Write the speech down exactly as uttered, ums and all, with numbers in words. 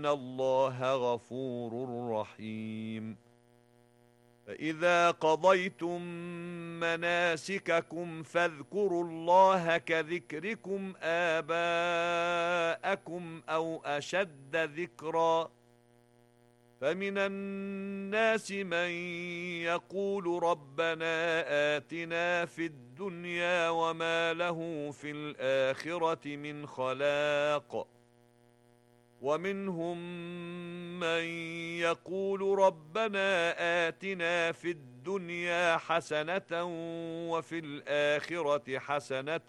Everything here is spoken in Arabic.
الله غفور رحيم. فإذا قضيتم مناسككم فاذكروا الله كذكركم آباءكم أو أشد ذكرًا. فمن الناس من يقول ربنا آتنا في الدنيا وما له في الآخرة من خلاق. ومنهم من يقول ربنا آتنا في الدنيا حسنة وفي الآخرة حسنة